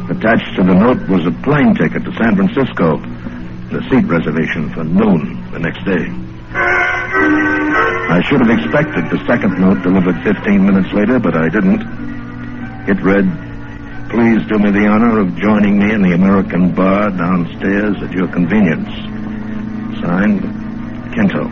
Attached to the note was a plane ticket to San Francisco, the seat reservation for noon the next day. I should have expected the second note delivered 15 minutes later, but I didn't. It read, "Please do me the honor of joining me in the American bar downstairs at your convenience." Signed, Kento.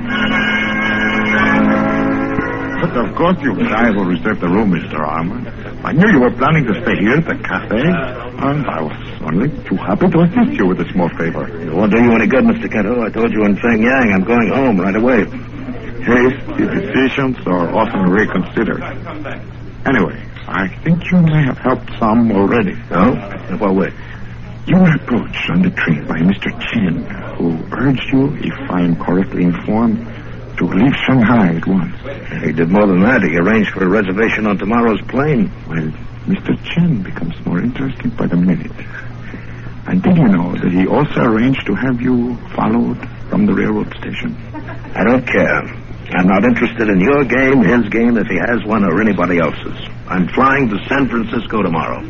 But of course you guys will reserve the room, Mr. Armour. I knew you were planning to stay here at the cafe, and I was only too happy to assist you with a small favor. It won't do you any good, Mr. Kento. I told you in Pyongyang I'm going home right away. Hasty decisions are often reconsidered. Anyway, I think you may have helped some already. Oh? In what way? You were approached on the train by Mr. Chen, who urged you, if I am correctly informed, to leave Shanghai at once. He did more than that. He arranged for a reservation on tomorrow's plane. Well, Mr. Chen becomes more interesting by the minute. And did you know that he also arranged to have you followed from the railroad station? I don't care. I'm not interested in your game, his game, if he has one, or anybody else's. I'm flying to San Francisco tomorrow.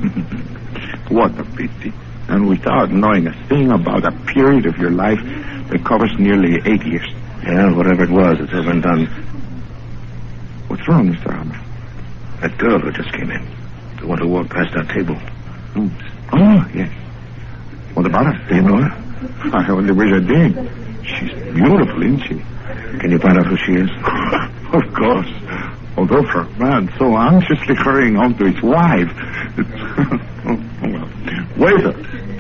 What a pity. And without knowing a thing about a period of your life that covers nearly 8 years. Yeah, whatever it was, it's over and done. What's wrong, Mr. Armour? That girl who just came in. The one who walked past our table. Oh, yes. What about her? Do you know her? I only wish I did. She's beautiful, isn't she? Can you find out who she is? Of course. Although for a man so anxiously hurrying home to his wife, well, waiter.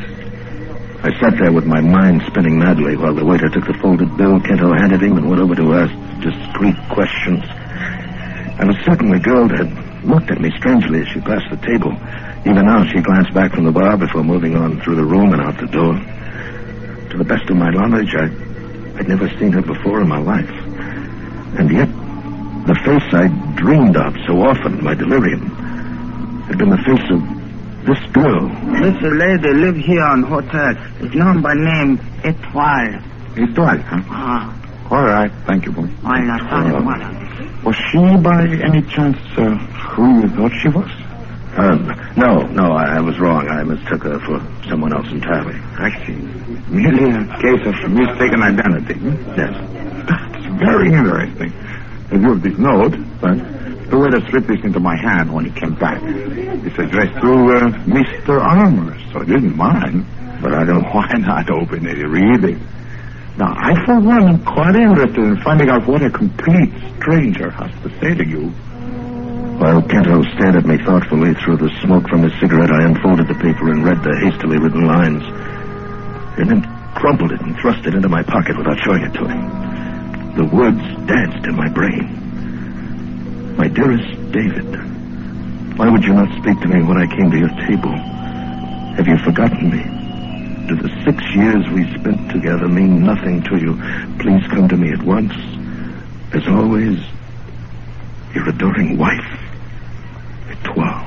I sat there with my mind spinning madly while the waiter took the folded bill Kento handed him and went over to ask discreet questions. I was certain the girl had looked at me strangely as she passed the table. Even now, she glanced back from the bar before moving on through the room and out the door. To the best of my knowledge, I'd never seen her before in my life. And yet, the face I'd dreamed of so often in my delirium had been the face of this girl. This lady lives here on hotel. It's known by name Etoile. Etoile, huh? Ah. All right, thank you, boy. Was she by any chance who you thought she was? No, I was wrong. I mistook her for someone else entirely. I see. Merely a case of mistaken identity. Yes. That's very interesting. I wrote this note, but the waiter slipped this into my hand when he came back. It's addressed to Mr. Armour, so I didn't mind. But I don't why not open it and read it. Now, I, for one, am quite interested in finding out what a complete stranger has to say to you. While Kento stared at me thoughtfully through the smoke from his cigarette, I unfolded the paper and read the hastily written lines. And then crumpled it and thrust it into my pocket without showing it to him. The words danced in my brain. My dearest David, why would you not speak to me when I came to your table? Have you forgotten me? Do the 6 years we spent together mean nothing to you? Please come to me at once. As always, your adoring wife, Etoile.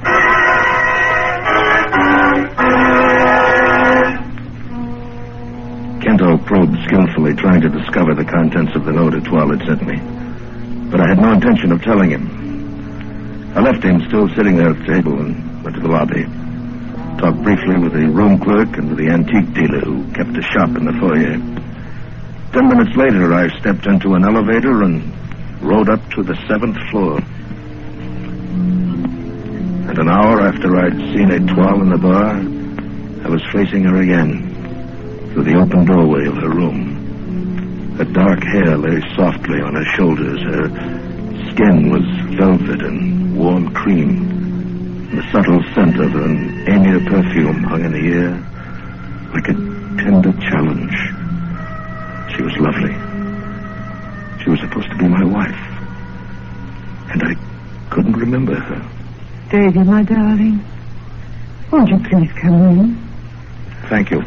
Kento probed skillfully, trying to discover the contents of the note Etoile had sent me. But I had no intention of telling him. I left him still sitting there at the table and went to the lobby. Talked briefly with the room clerk and with the antique dealer who kept a shop in the foyer. 10 minutes later, I stepped into an elevator and rode up to the 7th floor. And an hour after I'd seen Etoile in the bar, I was facing her again through the open doorway of her room. Her dark hair lay softly on her shoulders. Her skin was velvet and warm cream. The subtle scent of an amber perfume hung in the air like a tender challenge. She was lovely. She was supposed to be my wife. And I couldn't remember her. Davy, my darling, won't you please come in? Thank you.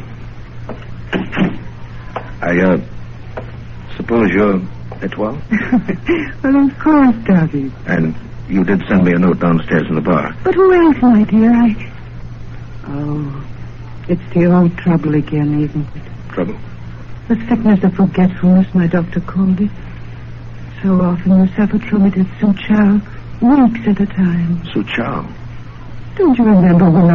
I suppose you're Etoile? Well, of course, Davy. And you did send me a note downstairs in the bar. But who else, my dear? Oh, it's the old trouble again, isn't it? Trouble? The sickness of forgetfulness, my doctor called it. So often you suffered from it at Suchow, weeks at a time. Suchow? Don't you remember when